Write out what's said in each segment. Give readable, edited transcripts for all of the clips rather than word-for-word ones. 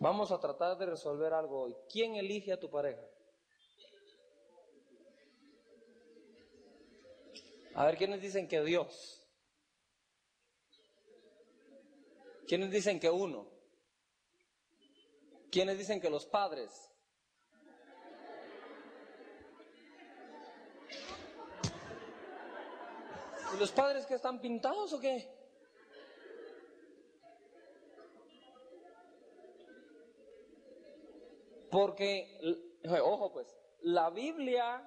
Vamos a tratar de resolver algo hoy. ¿Quién elige a tu pareja? A ver, ¿quiénes dicen que Dios? ¿Quiénes dicen que uno? ¿Quiénes dicen que los padres? ¿Y los padres que están pintados o qué? Porque, ojo pues, la Biblia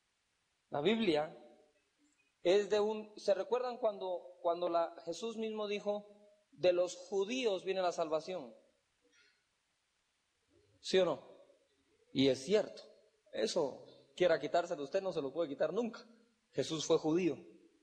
es de ¿se recuerdan cuando Jesús mismo dijo, de los judíos viene la salvación? ¿Sí o no? Y es cierto, eso quiera quitárselo usted, no se lo puede quitar nunca. Jesús fue judío.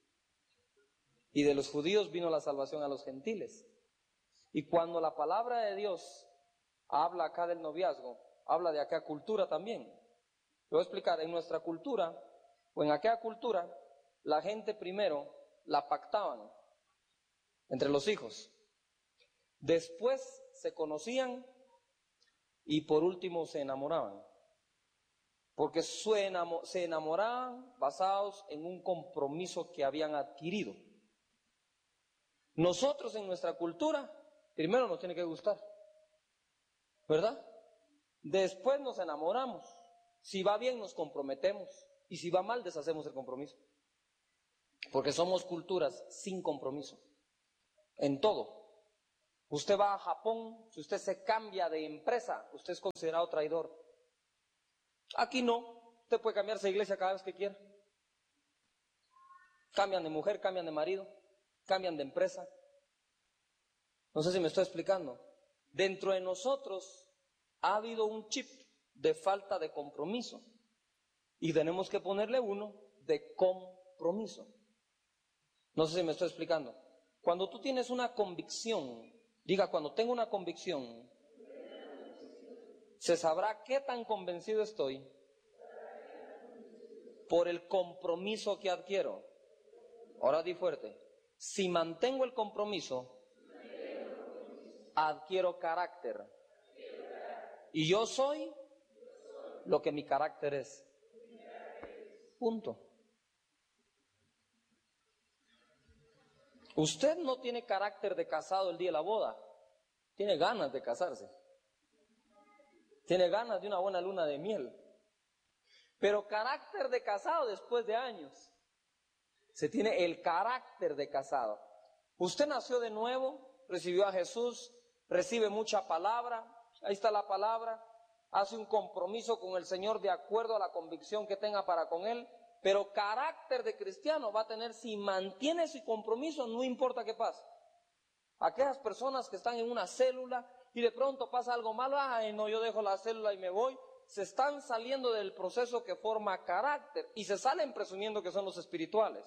Y de los judíos vino la salvación a los gentiles. Y cuando la palabra de Dios habla acá del noviazgo, habla de acá cultura también. Te voy a explicar, en nuestra cultura, o en aquella cultura, la gente primero la pactaban entre los hijos. Después se conocían y por último se enamoraban. Porque se enamoraban basados en un compromiso que habían adquirido. Nosotros en nuestra cultura, primero nos tiene que gustar, ¿verdad? Después nos enamoramos. Si va bien nos comprometemos y si va mal deshacemos el compromiso. Porque somos culturas sin compromiso, en todo. Usted va a Japón, si usted se cambia de empresa, usted es considerado traidor. Aquí no, usted puede cambiarse de iglesia cada vez que quiera. Cambian de mujer, cambian de marido, cambian de empresa. No sé si me estoy explicando. Dentro de nosotros ha habido un chip de falta de compromiso y tenemos que ponerle uno de compromiso. No sé si me estoy explicando. Cuando tú tienes una convicción, diga, cuando tengo una convicción, se sabrá qué tan convencido estoy por el compromiso que adquiero. Ahora di fuerte. Si mantengo el compromiso, adquiero carácter. Y yo soy lo que mi carácter es. Punto. Usted no tiene carácter de casado el día de la boda. Tiene ganas de casarse. Tiene ganas de una buena luna de miel. Pero carácter de casado después de años. Se tiene el carácter de casado. Usted nació de nuevo, recibió a Jesús, recibe mucha palabra, ahí está la palabra, hace un compromiso con el Señor de acuerdo a la convicción que tenga para con Él, pero carácter de cristiano va a tener si mantiene su compromiso, no importa qué pase. Aquellas personas que están en una célula y de pronto pasa algo malo, ay no, yo dejo la célula y me voy, se están saliendo del proceso que forma carácter y se salen presumiendo que son los espirituales.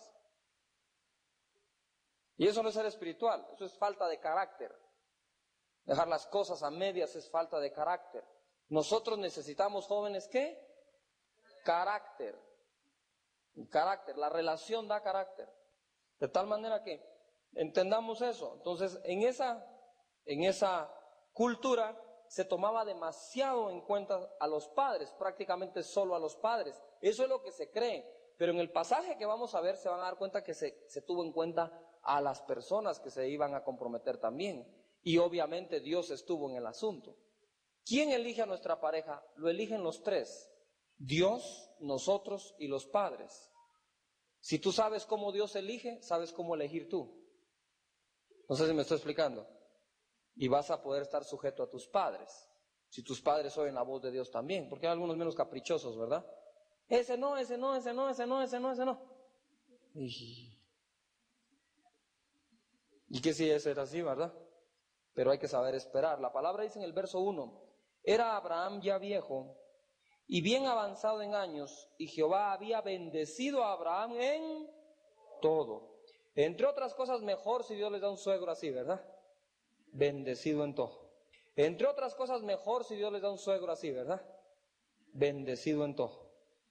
Y eso no es ser espiritual, eso es falta de carácter. Dejar las cosas a medias es falta de carácter. Nosotros necesitamos, jóvenes, ¿qué? Carácter. Carácter, la relación da carácter. De tal manera que entendamos eso. Entonces, en esa cultura se tomaba demasiado en cuenta a los padres, prácticamente solo a los padres. Eso es lo que se cree. Pero en el pasaje que vamos a ver se van a dar cuenta que se tuvo en cuenta a las personas que se iban a comprometer también. Y obviamente Dios estuvo en el asunto. ¿Quién elige a nuestra pareja? Lo eligen los tres. Dios, nosotros y los padres. Si tú sabes cómo Dios elige, sabes cómo elegir tú. No sé si me estoy explicando. Y vas a poder estar sujeto a tus padres. Si tus padres oyen la voz de Dios también. Porque hay algunos menos caprichosos, ¿verdad? Ese no, ese no, ese no, ese no, ese no, ese no. Y que si ese era así, ¿verdad? Pero hay que saber esperar. La palabra dice en el verso 1, era Abraham ya viejo y bien avanzado en años, y Jehová había bendecido a Abraham en todo. Entre otras cosas, mejor si Dios les da un suegro así, ¿verdad? Bendecido en todo. Entre otras cosas, mejor si Dios les da un suegro así, ¿verdad? Bendecido en todo.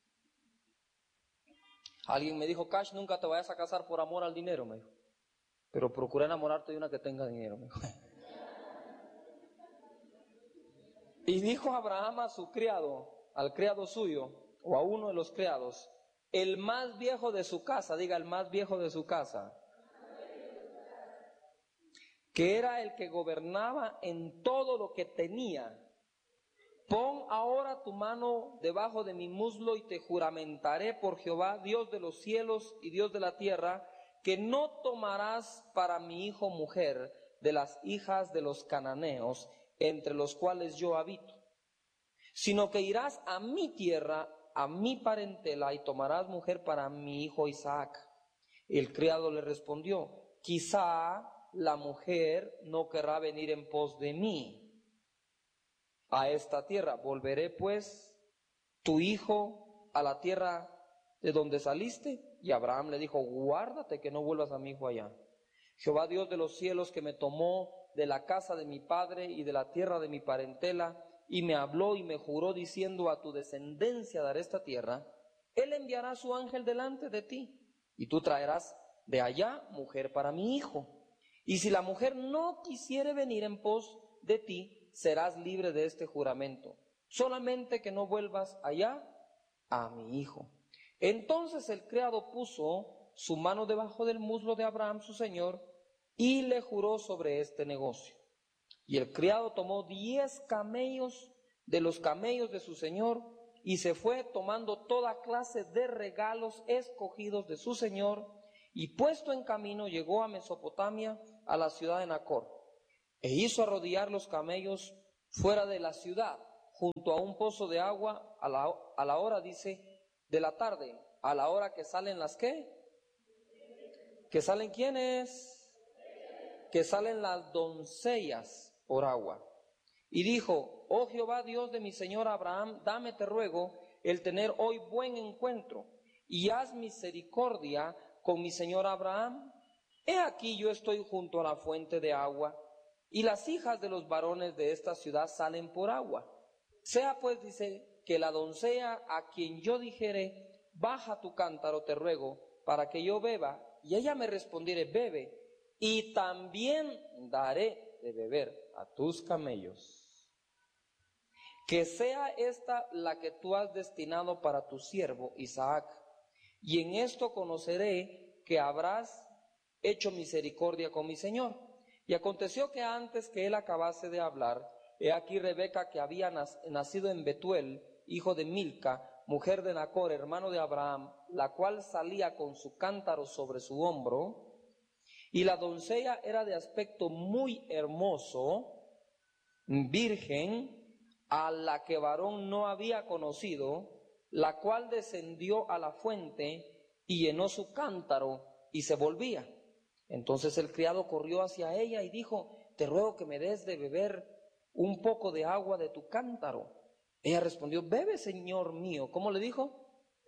Alguien me dijo, Cash, nunca te vayas a casar por amor al dinero, me dijo. Pero procura enamorarte de una que tenga dinero, me dijo. Y dijo Abraham a su criado, al criado suyo, o a uno de los criados, el más viejo de su casa, diga el más viejo de su casa, que era el que gobernaba en todo lo que tenía, pon ahora tu mano debajo de mi muslo y te juramentaré por Jehová, Dios de los cielos y Dios de la tierra, que no tomarás para mi hijo mujer de las hijas de los cananeos, entre los cuales yo habito, sino que irás a mi tierra, a mi parentela, y tomarás mujer para mi hijo Isaac. El criado le respondió, quizá la mujer no querrá venir en pos de mí a esta tierra. Volveré pues tu hijo a la tierra de donde saliste. Y Abraham le dijo, guárdate que no vuelvas a mi hijo allá. Jehová Dios de los cielos, que me tomó de la casa de mi padre y de la tierra de mi parentela, y me habló y me juró diciendo, a tu descendencia daré esta tierra, él enviará su ángel delante de ti, y tú traerás de allá mujer para mi hijo. Y si la mujer no quisiere venir en pos de ti, serás libre de este juramento, solamente que no vuelvas allá a mi hijo. Entonces el criado puso su mano debajo del muslo de Abraham su señor, y le juró sobre este negocio. Y el criado tomó 10 camellos de los camellos de su señor, y se fue tomando toda clase de regalos escogidos de su señor, y puesto en camino llegó a Mesopotamia, a la ciudad de Nacor, e hizo arrodillar los camellos fuera de la ciudad, junto a un pozo de agua, a la hora, dice, de la tarde, a la hora que salen las ¿qué? ¿Que salen quiénes? Que salen las doncellas por agua. Y dijo, oh Jehová Dios de mi señor Abraham, dame te ruego el tener hoy buen encuentro, y haz misericordia con mi señor Abraham. He aquí yo estoy junto a la fuente de agua, y las hijas de los varones de esta ciudad salen por agua. Sea pues, dice, que la doncella a quien yo dijere, baja tu cántaro, te ruego, para que yo beba, y ella me respondiere, bebe, y también daré de beber a tus camellos. Que sea esta la que tú has destinado para tu siervo Isaac, y en esto conoceré que habrás hecho misericordia con mi señor. Y aconteció que antes que él acabase de hablar, he aquí Rebeca, que había nacido en Betuel, hijo de Milca, mujer de Nacor, hermano de Abraham, la cual salía con su cántaro sobre su hombro, y la doncella era de aspecto muy hermoso, virgen, a la que varón no había conocido, la cual descendió a la fuente y llenó su cántaro y se volvía. Entonces el criado corrió hacia ella y dijo, te ruego que me des de beber un poco de agua de tu cántaro. Ella respondió, bebe, señor mío. ¿Cómo le dijo?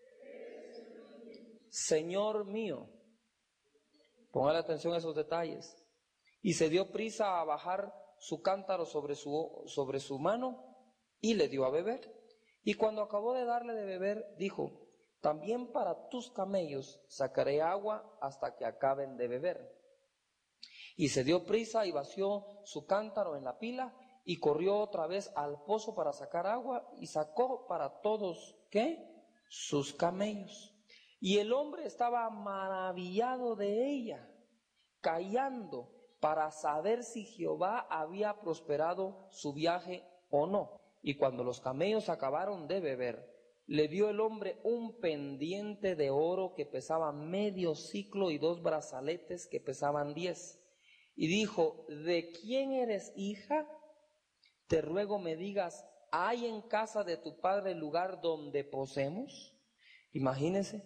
Señor mío. Póngale atención a esos detalles. Y se dio prisa a bajar su cántaro sobre su mano y le dio a beber. Y cuando acabó de darle de beber, dijo, también para tus camellos sacaré agua hasta que acaben de beber. Y se dio prisa y vació su cántaro en la pila y corrió otra vez al pozo para sacar agua y sacó para todos, ¿qué? Sus camellos. Y el hombre estaba maravillado de ella, callando para saber si Jehová había prosperado su viaje o no. Y cuando los camellos acabaron de beber, le dio el hombre un pendiente de oro que pesaba medio siclo y 2 brazaletes que pesaban 10. Y dijo, ¿de quién eres hija? Te ruego me digas, ¿hay en casa de tu padre lugar donde posemos? Imagínense,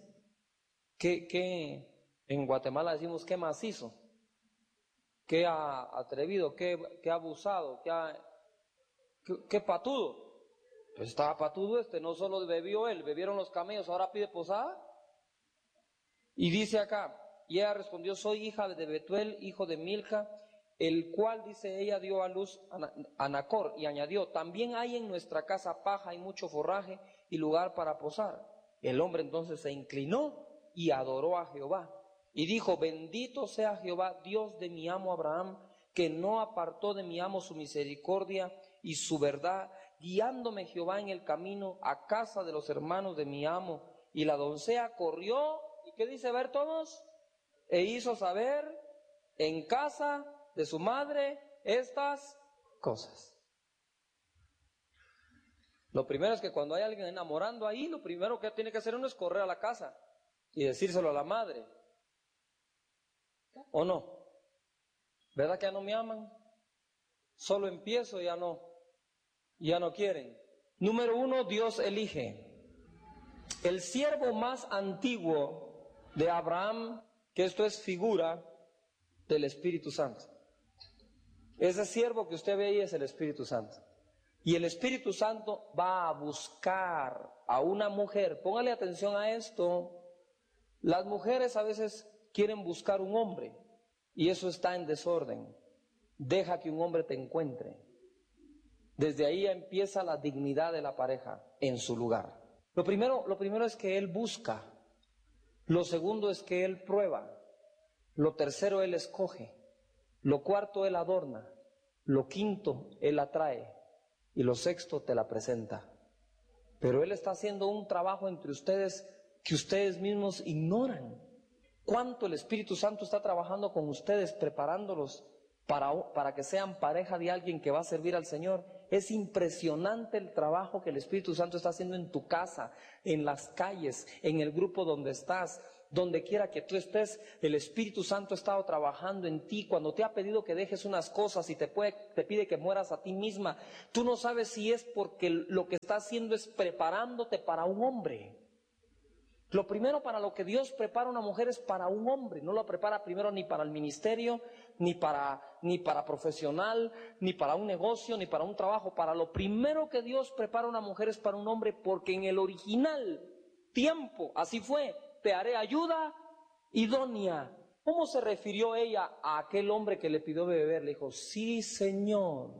que en Guatemala decimos qué macizo, qué atrevido, qué abusado, qué patudo. Pues estaba patudo no solo bebió él, bebieron los camellos, ahora pide posada. Y dice acá, y ella respondió, soy hija de Betuel, hijo de Milca, el cual, dice ella, dio a luz a Nacor, y añadió, también hay en nuestra casa paja y mucho forraje y lugar para posar. El hombre entonces se inclinó y adoró a Jehová, y dijo, bendito sea Jehová, Dios de mi amo Abraham, que no apartó de mi amo su misericordia y su verdad, guiándome Jehová en el camino a casa de los hermanos de mi amo. Y la doncella corrió, ¿y qué dice ver todos? E hizo saber en casa de su madre estas cosas. Lo primero es que cuando hay alguien enamorando ahí, lo primero que tiene que hacer uno es correr a la casa y decírselo a la madre. ¿O no? ¿Verdad que ya no me aman? Solo empiezo, ya no quieren. Número 1, Dios elige. El siervo más antiguo de Abraham, que esto es figura del Espíritu Santo. Ese siervo que usted ve ahí es el Espíritu Santo. Y el Espíritu Santo va a buscar a una mujer. Póngale atención a esto. Las mujeres a veces quieren buscar un hombre y eso está en desorden. Deja que un hombre te encuentre. Desde ahí empieza la dignidad de la pareja en su lugar. Lo primero es que él busca. Lo segundo es que él prueba. Lo tercero, él escoge. Lo cuarto, él adorna. Lo quinto, él atrae. Y lo sexto, te la presenta. Pero él está haciendo un trabajo entre ustedes que ustedes mismos ignoran. ¿Cuánto el Espíritu Santo está trabajando con ustedes, preparándolos para que sean pareja de alguien que va a servir al Señor? Es impresionante el trabajo que el Espíritu Santo está haciendo en tu casa, en las calles, en el grupo donde estás, donde quiera que tú estés. El Espíritu Santo ha estado trabajando en ti. Cuando te ha pedido que dejes unas cosas y te pide que mueras a ti misma, tú no sabes si es porque lo que está haciendo es preparándote para un hombre. Lo primero para lo que Dios prepara a una mujer es para un hombre. No lo prepara primero ni para el ministerio, ni para profesional, ni para un negocio, ni para un trabajo. Para lo primero que Dios prepara a una mujer es para un hombre, porque en el original tiempo así fue: te haré ayuda idónea. ¿Cómo se refirió ella a aquel hombre que le pidió beber? Le dijo: sí, Señor.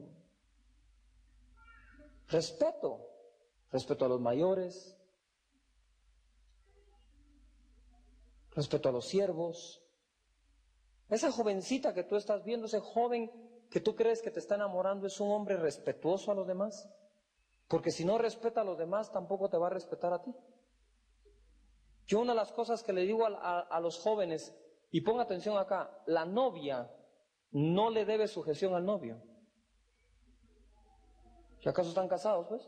Respeto a los mayores, respeto a los siervos. Esa jovencita que tú estás viendo, ese joven que tú crees que te está enamorando, ¿es un hombre respetuoso a los demás? Porque si no respeta a los demás, tampoco te va a respetar a ti. Yo una de las cosas que le digo a los jóvenes, y ponga atención acá, la novia no le debe sujeción al novio. ¿Y acaso están casados, pues?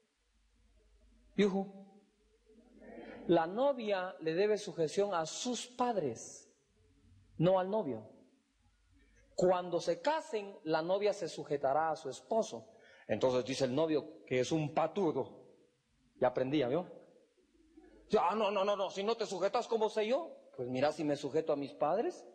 Yuju. La novia le debe sujeción a sus padres, no al novio. Cuando se casen, la novia se sujetará a su esposo. Entonces dice el novio que es un patudo. Ya aprendía, ¿vio? No, si no te sujetas, ¿cómo sé yo? Pues mira, si me sujeto a mis padres.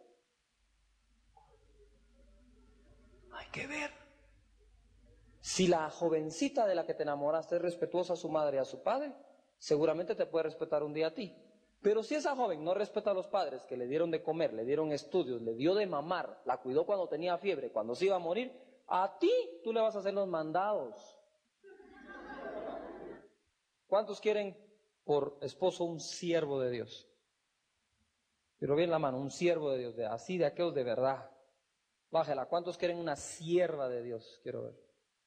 Hay que ver. Si la jovencita de la que te enamoraste es respetuosa a su madre y a su padre, seguramente te puede respetar un día a ti. Pero si esa joven no respeta a los padres que le dieron de comer, le dieron estudios, le dio de mamar, la cuidó cuando tenía fiebre, cuando se iba a morir, a ti tú le vas a hacer los mandados. ¿Cuántos quieren por esposo un siervo de Dios? Pero bien la mano, un siervo de Dios, así de aquellos de verdad. Bájela. ¿Cuántos quieren una sierva de Dios? Quiero ver.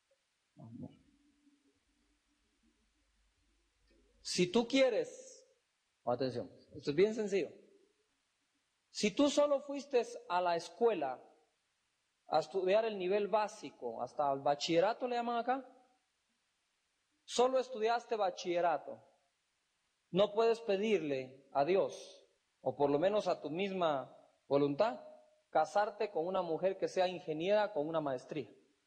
Si tú quieres, atención, esto es bien sencillo. Si tú solo fuiste a la escuela a estudiar el nivel básico, hasta el bachillerato le llaman acá, solo estudiaste bachillerato, no puedes pedirle a Dios, o por lo menos a tu misma voluntad, casarte con una mujer que sea ingeniera con una maestría.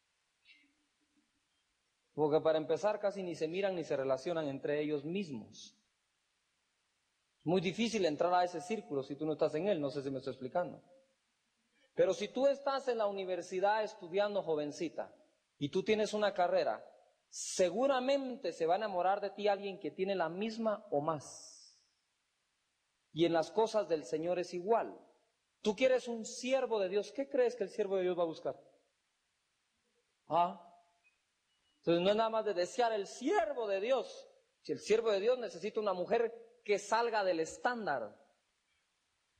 Porque para empezar casi ni se miran ni se relacionan entre ellos mismos. Es muy difícil entrar a ese círculo si tú no estás en él, no sé si me estoy explicando. Pero si tú estás en la universidad estudiando, jovencita, y tú tienes una carrera, seguramente se va a enamorar de ti alguien que tiene la misma o más. Y en las cosas del Señor es igual. Tú quieres un siervo de Dios, ¿qué crees que el siervo de Dios va a buscar? Entonces no es nada más de desear el siervo de Dios. Si el siervo de Dios necesita una mujer que salga del estándar,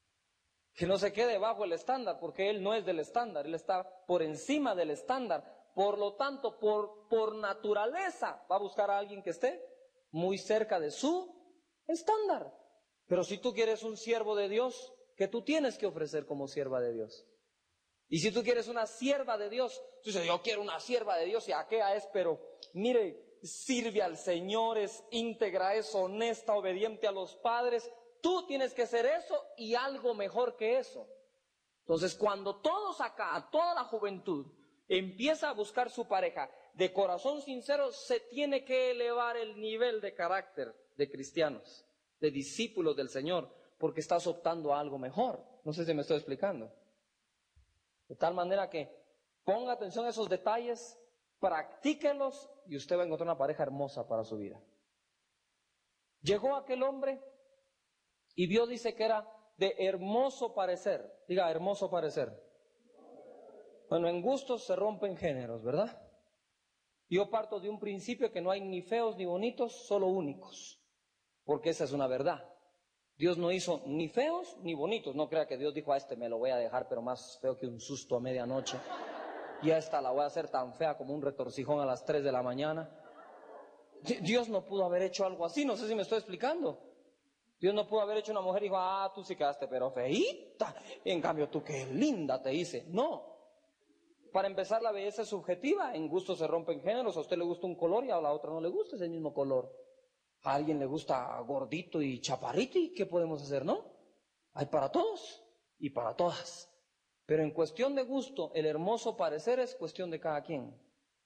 que no se quede bajo el estándar, porque él no es del estándar, él está por encima del estándar. Por lo tanto, por naturaleza va a buscar a alguien que esté muy cerca de su estándar. Pero si tú quieres un siervo de Dios, ¿qué tú tienes que ofrecer como sierva de Dios? Y si tú quieres una sierva de Dios, tú dices, yo quiero una sierva de Dios y aquella es, pero mire, sirve al Señor, es íntegra, es honesta, obediente a los padres. Tú tienes que ser eso y algo mejor que eso. Entonces, cuando todos acá, toda la juventud, empieza a buscar su pareja de corazón sincero, se tiene que elevar el nivel de carácter de cristianos, de discípulos del Señor, porque estás optando a algo mejor. No sé si me estoy explicando. De tal manera que ponga atención a esos detalles, practíquelos y usted va a encontrar una pareja hermosa para su vida. Llegó aquel hombre y vio, dice que era de hermoso parecer. Diga, hermoso parecer. Bueno, en gustos se rompen géneros, ¿verdad? Yo parto de un principio que no hay ni feos ni bonitos, solo únicos. Porque esa es una verdad. Dios no hizo ni feos ni bonitos. No crea que Dios dijo, a este me lo voy a dejar, pero más feo que un susto a medianoche. Y a esta la voy a hacer tan fea como un retorcijón a las 3 de la mañana. Dios no pudo haber hecho algo así, no sé si me estoy explicando. Dios no pudo haber hecho una mujer y dijo, tú sí quedaste pero feíta. En cambio, tú qué linda te hice. No. Para empezar, la belleza es subjetiva. En gusto se rompen géneros. A usted le gusta un color y a la otra no le gusta ese mismo color. A alguien le gusta gordito y chaparrito, ¿y qué podemos hacer, no? Hay para todos y para todas. Pero en cuestión de gusto, el hermoso parecer es cuestión de cada quien.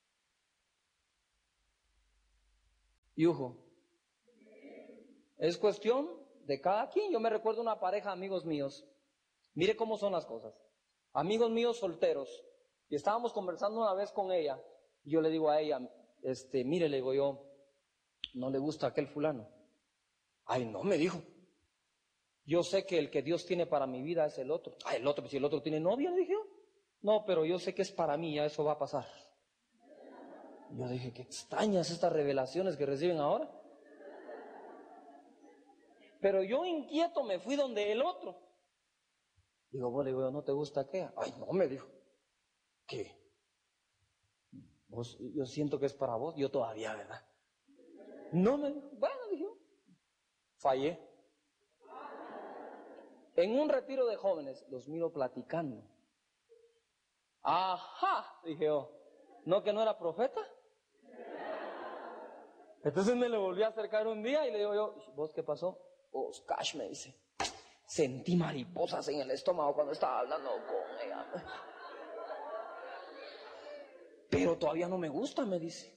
Yujo. Es cuestión de cada quien. Yo me recuerdo una pareja, amigos míos. Mire cómo son las cosas. Amigos míos solteros. Y estábamos conversando una vez con ella. Y yo le digo a ella, mire, le digo yo, ¿no le gusta aquel fulano? Ay, no, me dijo. Yo sé que el que Dios tiene para mi vida es el otro. El otro, si el otro tiene novia, le dije yo. No, pero yo sé que es para mí, ya eso va a pasar. Yo dije, qué extrañas estas revelaciones que reciben ahora. Pero yo inquieto me fui donde el otro. Digo, vos, le digo, ¿no te gusta qué? Ay, no, me dijo. ¿Qué? Yo siento que es para vos, yo todavía, ¿verdad? No, me dijo. Bueno, dijo. Fallé. En un retiro de jóvenes, los miro platicando. Ajá, dije yo. ¿No que no era profeta? Entonces me le volví a acercar un día y le digo yo, ¿vos qué pasó? Cash, me dice. Sentí mariposas en el estómago cuando estaba hablando con ella. Pero todavía no me gusta, me dice.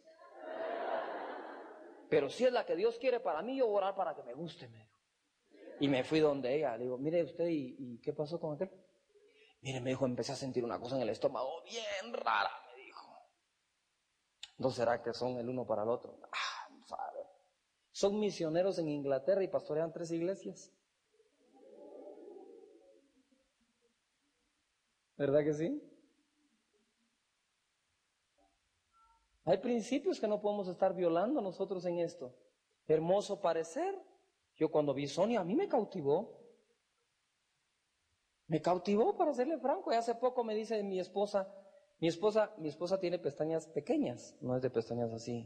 Pero si es la que Dios quiere para mí, yo voy a orar para que me guste, me dijo. Y me fui donde ella, le digo, mire usted, ¿y qué pasó con aquel? Mire, me dijo, empecé a sentir una cosa en el estómago bien rara, me dijo. ¿No será que son el uno para el otro? ¿Sabe? Son misioneros en Inglaterra y pastorean 3 iglesias. ¿Verdad que sí? Hay principios que no podemos estar violando nosotros en esto. Hermoso parecer. Yo cuando vi Sonia, a mí me cautivó. Me cautivó, para serle franco. Y hace poco me dice mi esposa tiene pestañas pequeñas, no es de pestañas así.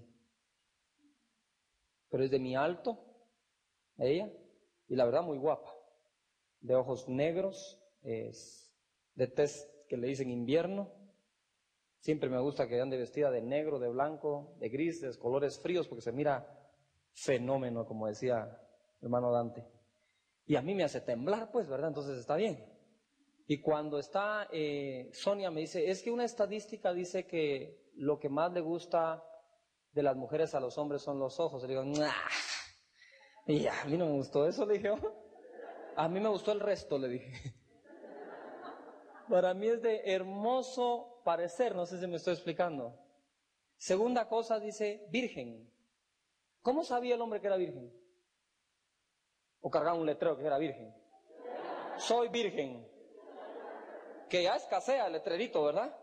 Pero es de mi alto, ella, y la verdad muy guapa. De ojos negros, de tez que le dicen invierno. Siempre me gusta que ande vestida de negro, de blanco, de gris, de colores fríos, porque se mira fenómeno, como decía hermano Dante. Y a mí me hace temblar, pues, ¿verdad? Entonces está bien. Y cuando está Sonia me dice, es que una estadística dice que lo que más le gusta de las mujeres a los hombres son los ojos. Le digo, ¡nah! Y a mí no me gustó eso, le dije. A mí me gustó el resto, le dije. Para mí es de hermoso parecer, no sé si me estoy explicando. Segunda cosa dice, virgen. ¿Cómo sabía el hombre que era virgen? ¿O cargaba un letrero que era virgen? Soy virgen. Que ya escasea el letrerito, ¿verdad?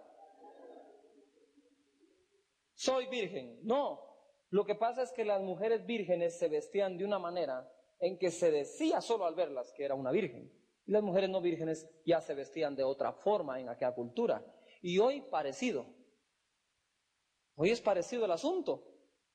Soy virgen. No. Lo que pasa es que las mujeres vírgenes se vestían de una manera en que se decía solo al verlas que era una virgen. Y las mujeres no vírgenes ya se vestían de otra forma en aquella cultura. Y hoy parecido. Hoy es parecido el asunto.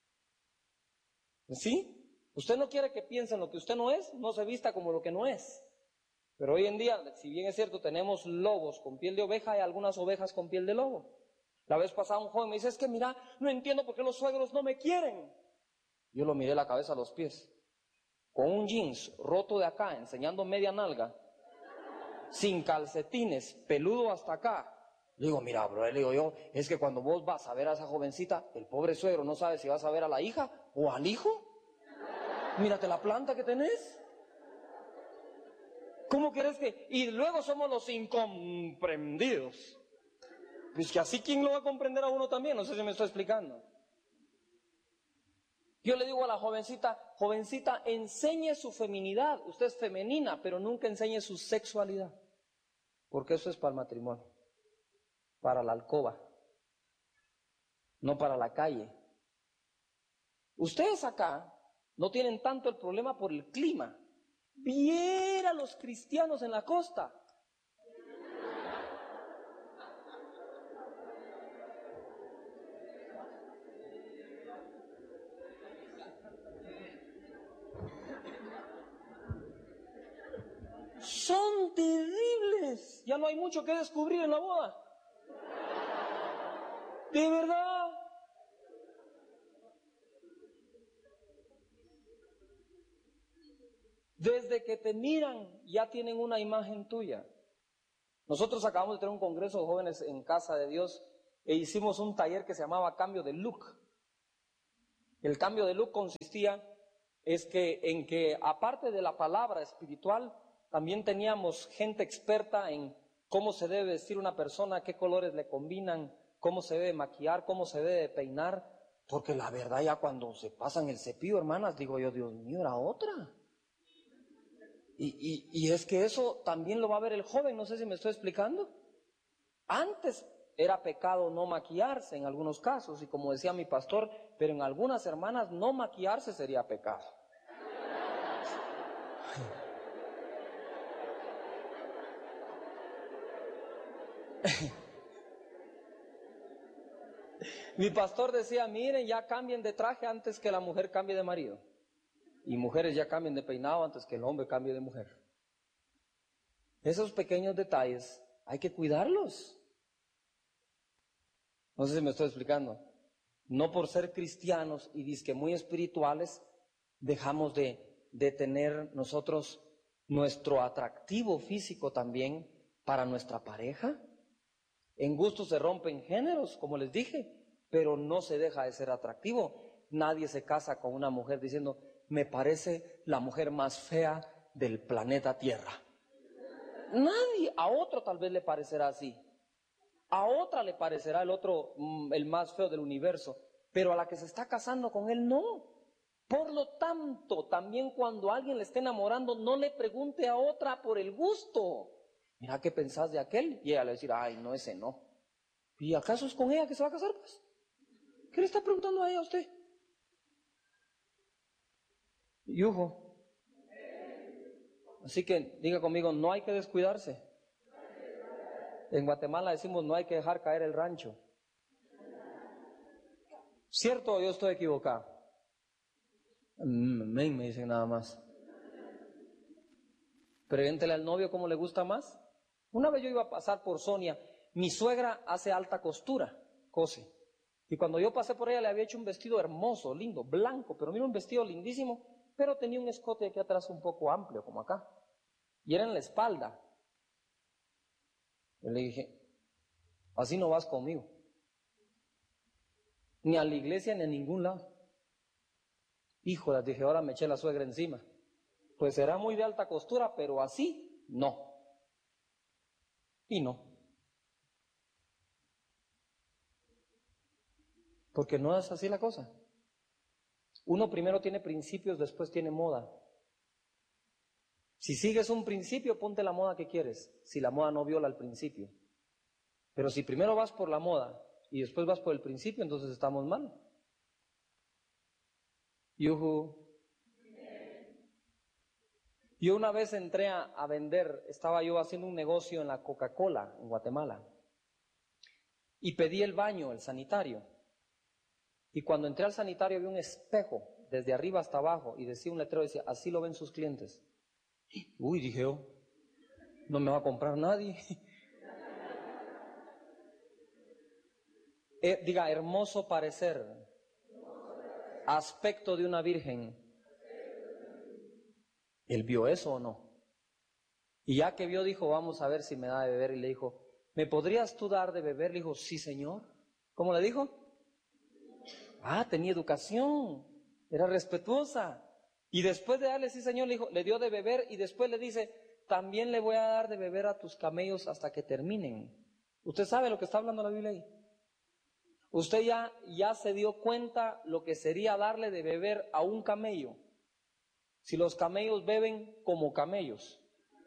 ¿Sí? Usted no quiere que piense en lo que usted no es, no se vista como lo que no es. Pero hoy en día, si bien es cierto, tenemos lobos con piel de oveja y algunas ovejas con piel de lobo. La vez pasada un joven me dice, es que mira, no entiendo por qué los suegros no me quieren. Yo lo miré la cabeza a los pies, con un jeans roto de acá, enseñando media nalga, sin calcetines, peludo hasta acá. Le digo, mira, bro, le digo yo, es que cuando vos vas a ver a esa jovencita, el pobre suegro no sabe si vas a ver a la hija o al hijo. Mírate la planta que tenés. ¿Cómo querés que...? Y luego somos los incomprendidos. Pues que así, ¿quién lo va a comprender a uno también? No sé si me estoy explicando. Yo le digo a la jovencita, jovencita, enseñe su feminidad. Usted es femenina, pero nunca enseñe su sexualidad. Porque eso es para el matrimonio, para la alcoba, no para la calle. Ustedes acá no tienen tanto el problema por el clima. Viera los cristianos en la costa. Son terribles. Ya no hay mucho que descubrir en la boda. De verdad. Desde que te miran, ya tienen una imagen tuya. Nosotros acabamos de tener un congreso de jóvenes en Casa de Dios e hicimos un taller que se llamaba Cambio de Look. El cambio de look consistía en que aparte de la palabra espiritual, también teníamos gente experta en cómo se debe vestir una persona, qué colores le combinan, cómo se debe maquillar, cómo se debe peinar, porque la verdad ya cuando se pasan el cepillo, hermanas, digo yo, Dios mío, era otra. Y es que eso también lo va a ver el joven, no sé si me estoy explicando. Antes era pecado no maquillarse en algunos casos, y como decía mi pastor, pero en algunas hermanas no maquillarse sería pecado. Mi pastor decía, miren, ya cambien de traje antes que la mujer cambie de marido. Y mujeres ya cambien de peinado antes que el hombre cambie de mujer. Esos pequeños detalles hay que cuidarlos. No sé si me estoy explicando. No por ser cristianos y disque muy espirituales, dejamos de tener nosotros nuestro atractivo físico también para nuestra pareja. En gusto se rompen géneros, como les dije, pero no se deja de ser atractivo. Nadie se casa con una mujer diciendo, me parece la mujer más fea del planeta Tierra. Nadie, a otro tal vez le parecerá así. A otra le parecerá el otro el más feo del universo, pero a la que se está casando con él no. Por lo tanto, también cuando alguien le esté enamorando, no le pregunte a otra por el gusto. Mira, ¿qué pensás de aquel? Y ella le va a decir, ay, no, ese no. ¿Y acaso es con ella que se va a casar, pues? ¿Qué le está preguntando a ella a usted? Yujo. Así que diga conmigo, no hay que descuidarse. En Guatemala decimos, no hay que dejar caer el rancho. ¿Cierto o yo estoy equivocado? Me dicen nada más. Pregúntele al novio cómo le gusta más. Una vez yo iba a pasar por Sonia, mi suegra hace alta costura, cose. Y cuando yo pasé por ella le había hecho un vestido hermoso, lindo, blanco, pero mira un vestido lindísimo, pero tenía un escote aquí atrás un poco amplio, como acá. Y era en la espalda. Yo le dije, así no vas conmigo. Ni a la iglesia ni a ningún lado. Hijo, les dije, ahora me eché la suegra encima. Pues será muy de alta costura, pero así no. Y no. Porque no es así la cosa. Uno primero tiene principios, después tiene moda. Si sigues un principio, ponte la moda que quieres, si la moda no viola el principio. Pero si primero vas por la moda y después vas por el principio, entonces estamos mal. Yuhu. Yo una vez entré a vender, estaba yo haciendo un negocio en la Coca-Cola, en Guatemala, y pedí el baño, el sanitario. Y cuando entré al sanitario vi un espejo desde arriba hasta abajo y decía un letrero, decía, así lo ven sus clientes. Uy, dije yo, no me va a comprar nadie. Diga, hermoso parecer, aspecto de una virgen. ¿Él vio eso o no? Y ya que vio, dijo, vamos a ver si me da de beber. Y le dijo, ¿me podrías tú dar de beber? Le dijo, sí, señor. ¿Cómo le dijo? Tenía educación, era respetuosa. Y después de darle sí, señor, le dijo, le dio de beber y después le dice, también le voy a dar de beber a tus camellos hasta que terminen. ¿Usted sabe lo que está hablando la Biblia ahí? Usted ya se dio cuenta lo que sería darle de beber a un camello. Si los camellos beben como camellos.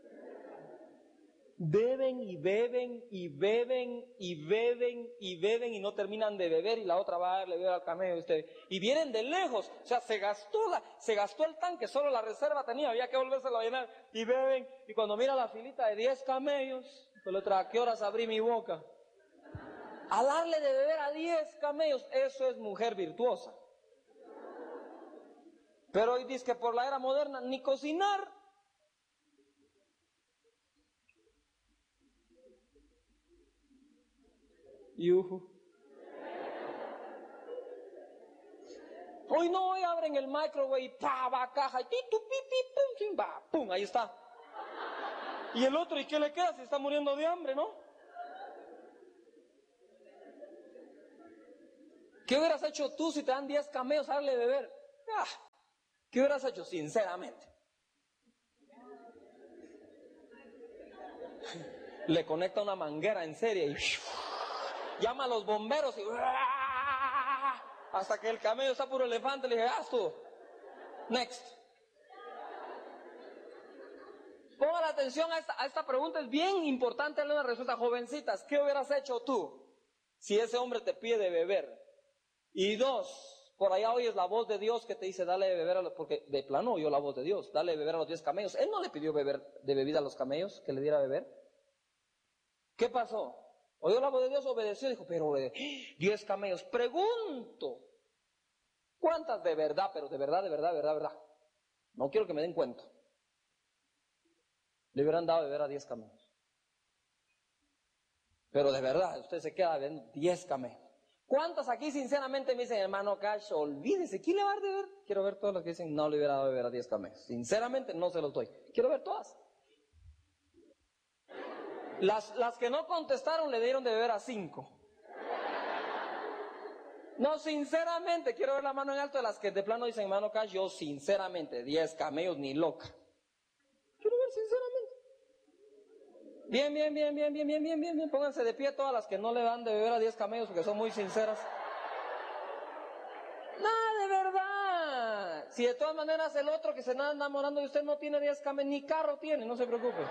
Beben y beben y beben y beben y beben y no terminan de beber y la otra va a darle beber al camello. Y vienen de lejos, o sea, se gastó el tanque, solo la reserva tenía, había que volvérselo a llenar. Y beben, y cuando mira la filita de 10 camellos, pues le trae, ¿a qué horas abrí mi boca? A darle de beber a 10 camellos, eso es mujer virtuosa. Pero hoy dice que por la era moderna, ni cocinar. Hoy no, hoy abren el microwave y va caja y pum, va, pum, ahí está. Y el otro, ¿y qué le queda? Se está muriendo de hambre, ¿no? ¿Qué hubieras hecho tú si te dan 10 camellos a darle de beber? ¿Qué hubieras hecho, sinceramente? Le conecta una manguera en serie y llama a los bomberos y hasta que el camello está puro elefante. Le dije, tú. Next. Ponga la atención a esta pregunta, es bien importante darle una respuesta. Jovencitas, ¿qué hubieras hecho tú si ese hombre te pide de beber? Y 2, por allá oyes la voz de Dios que te dice, dale de beber porque de plano oyó la voz de Dios, dale de beber a los 10 camellos. Él no le pidió beber de bebida a los camellos, que le diera a beber. ¿Qué pasó? Oyó la voz de Dios, obedeció, dijo, pero 10 camellos. Pregunto, ¿cuántas de verdad, pero de verdad, no quiero que me den cuenta, le hubieran dado de beber a 10 camellos? Pero de verdad, usted se queda viendo 10 camellos. ¿Cuántas aquí sinceramente me dicen, hermano Cash, olvídese, ¿quién le va a dar de beber? Quiero ver todas las que dicen, no le hubiera dado de beber a 10 camellos. Sinceramente no se los doy. Quiero ver todas. Las que no contestaron le dieron de beber a 5. No, sinceramente, quiero ver la mano en alto de las que de plano dicen, hermano Cash, yo sinceramente, 10 camellos ni loca. Quiero ver sinceramente. Bien. Pónganse de pie todas las que no le dan de beber a 10 camellos porque son muy sinceras. No, de verdad. Si de todas maneras el otro que se anda enamorando de usted no tiene 10 camellos, ni carro tiene, no se preocupe.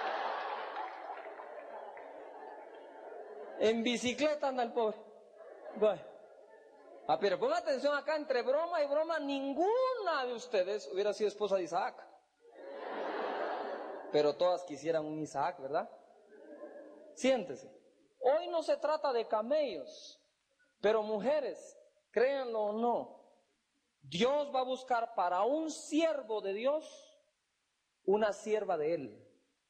En bicicleta anda el pobre. Bueno. Pero ponga atención acá, entre broma y broma, ninguna de ustedes hubiera sido esposa de Isaac. Pero todas quisieran un Isaac, ¿verdad? Siéntese. Hoy no se trata de camellos, pero mujeres, créanlo o no, Dios va a buscar para un siervo de Dios una sierva de Él.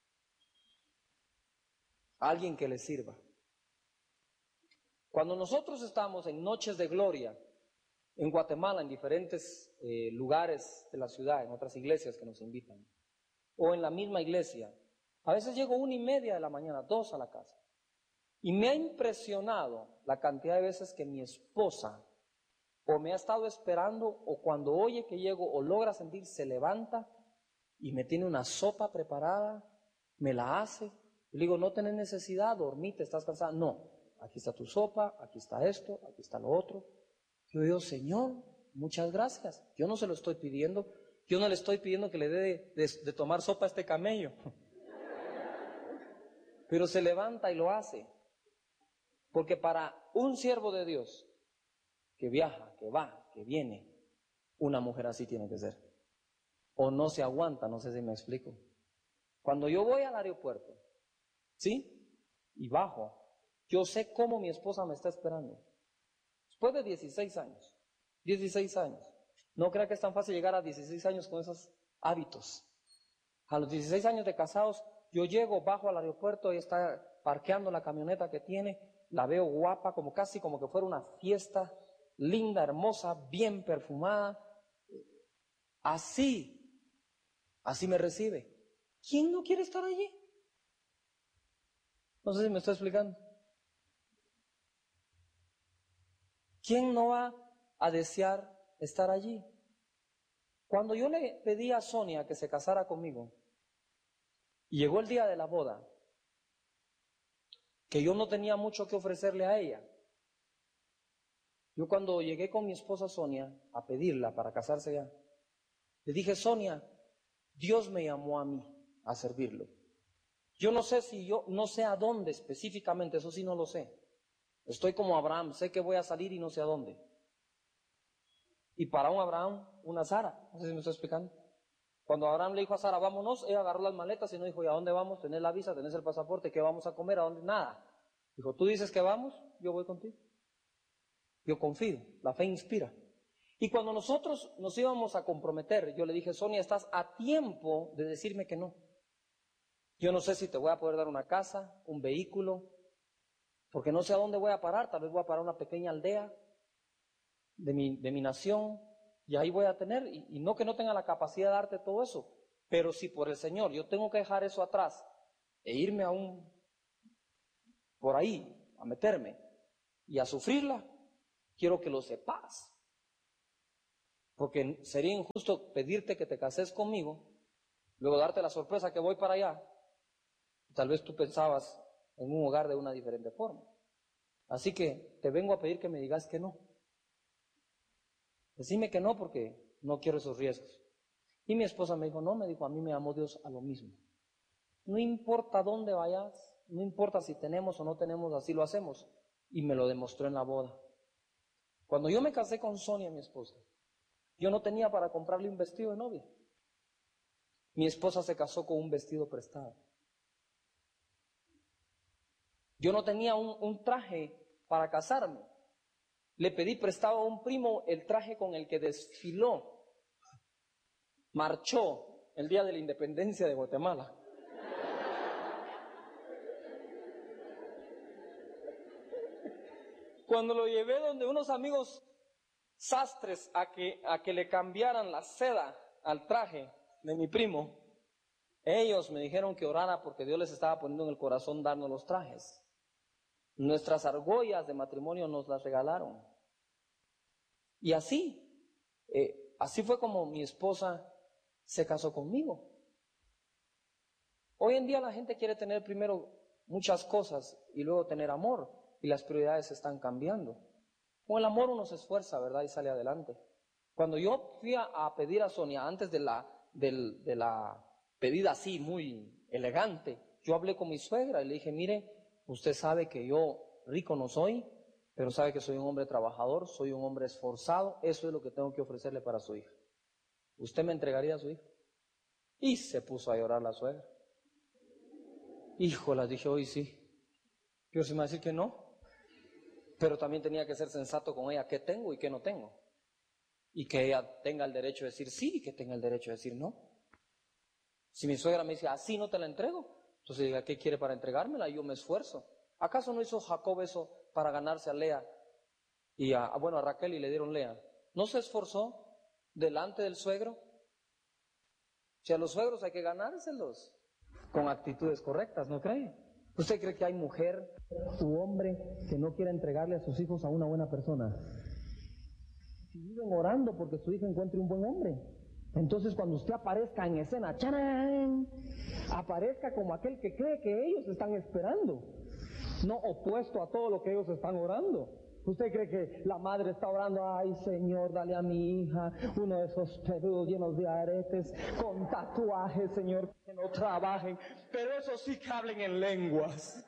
Alguien que le sirva. Cuando nosotros estamos en noches de gloria, en Guatemala, en diferentes lugares de la ciudad, en otras iglesias que nos invitan, o en la misma iglesia, a veces llego 1:30 de la mañana, 2 a la casa. Y me ha impresionado la cantidad de veces que mi esposa o me ha estado esperando o cuando oye que llego o logra sentir, se levanta y me tiene una sopa preparada, me la hace. Y le digo, no tenés necesidad, dormite, estás cansada. No, aquí está tu sopa, aquí está esto, aquí está lo otro. Yo digo, Señor, muchas gracias. Yo no se lo estoy pidiendo. Yo no le estoy pidiendo que le dé de tomar sopa a este camello. Pero se levanta y lo hace. Porque para un siervo de Dios que viaja, que va, que viene, una mujer así tiene que ser. O no se aguanta, no sé si me explico. Cuando yo voy al aeropuerto, ¿sí? Y bajo, yo sé cómo mi esposa me está esperando. Después de 16 años. 16 años. No crea que es tan fácil llegar a 16 años con esos hábitos. A los 16 años de casados, yo llego, bajo al aeropuerto y está parqueando la camioneta que tiene, la veo guapa, como casi como que fuera una fiesta, linda, hermosa, bien perfumada. Así me recibe. ¿Quién no quiere estar allí? No sé si me estoy explicando. ¿Quién no va a desear estar allí? Cuando yo le pedí a Sonia que se casara conmigo, y llegó el día de la boda, que yo no tenía mucho que ofrecerle a ella. Yo cuando llegué con mi esposa Sonia a pedirla para casarse ya, le dije, Sonia, Dios me llamó a mí a servirlo. Yo no sé no sé a dónde específicamente, eso sí no lo sé. Estoy como Abraham, sé que voy a salir y no sé a dónde. Y para un Abraham, una Sara, no sé si me estoy explicando. Cuando Abraham le dijo a Sara, vámonos, ella agarró las maletas y no dijo, ¿y a dónde vamos? ¿Tenés la visa? ¿Tenés el pasaporte? ¿Qué vamos a comer? ¿A dónde? Nada. Dijo, tú dices que vamos, yo voy contigo. Yo confío, la fe inspira. Y cuando nosotros nos íbamos a comprometer, yo le dije, Sonia, estás a tiempo de decirme que no. Yo no sé si te voy a poder dar una casa, un vehículo, porque no sé a dónde voy a parar, tal vez voy a parar una pequeña aldea de mi nación, y ahí voy a tener, y no que no tenga la capacidad de darte todo eso, pero si por el Señor yo tengo que dejar eso atrás e irme por ahí, a meterme y a sufrirla, quiero que lo sepas. Porque sería injusto pedirte que te cases conmigo, luego darte la sorpresa que voy para allá. Tal vez tú pensabas en un hogar de una diferente forma. Así que te vengo a pedir que me digas que no. Decime que no porque no quiero esos riesgos. Y mi esposa me dijo, no, me dijo, a mí me llamó Dios a lo mismo. No importa dónde vayas, no importa si tenemos o no tenemos, así lo hacemos. Y me lo demostró en la boda. Cuando yo me casé con Sonia, mi esposa, yo no tenía para comprarle un vestido de novia. Mi esposa se casó con un vestido prestado. Yo no tenía un traje para casarme. Le pedí prestado a un primo el traje con el que desfiló, marchó el día de la independencia de Guatemala. Cuando lo llevé donde unos amigos sastres a que le cambiaran la seda al traje de mi primo, ellos me dijeron que orara porque Dios les estaba poniendo en el corazón darnos los trajes. Nuestras argollas de matrimonio nos las regalaron. Y así fue como mi esposa se casó conmigo. Hoy en día la gente quiere tener primero muchas cosas y luego tener amor, y las prioridades están cambiando. Con el amor uno se esfuerza, ¿verdad? Y sale adelante. Cuando yo fui a pedir a Sonia, antes de la pedida así, muy elegante, yo hablé con mi suegra y le dije, mire, usted sabe que yo rico no soy, pero sabe que soy un hombre trabajador, soy un hombre esforzado, eso es lo que tengo que ofrecerle para su hija. ¿Usted me entregaría a su hija? Y se puso a llorar la suegra. Híjolas, dije, hoy sí. Yo se me va a decir que no, pero también tenía que ser sensato con ella, qué tengo y qué no tengo. Y que ella tenga el derecho de decir sí y que tenga el derecho de decir no. Si mi suegra me dice, así no te la entrego, entonces diga, ¿qué quiere para entregármela? Yo me esfuerzo. ¿Acaso no hizo Jacob eso para ganarse a Lea y a Raquel y le dieron Lea? ¿No se esforzó delante del suegro? Si a los suegros hay que ganárselos con actitudes correctas, ¿no cree? ¿Usted cree que hay mujer u hombre que no quiera entregarle a sus hijos a una buena persona? Si viven orando porque su hija encuentre un buen hombre, entonces cuando usted aparezca en escena, ¡charán!, aparezca como aquel que cree que ellos están esperando, no opuesto a todo lo que ellos están orando. ¿Usted cree que la madre está orando, ay Señor, dale a mi hija uno de esos peludos llenos de aretes, con tatuajes, Señor, que no trabajen, pero eso sí que hablen en lenguas?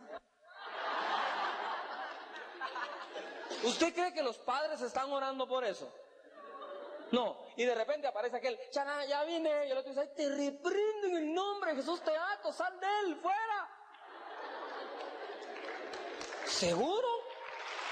¿Usted cree que los padres están orando por eso? No, y de repente aparece aquel, chana, ya vine, y el otro dice, te reprendo en el nombre de Jesús, te ato, sal de él, fuera. ¿Seguro?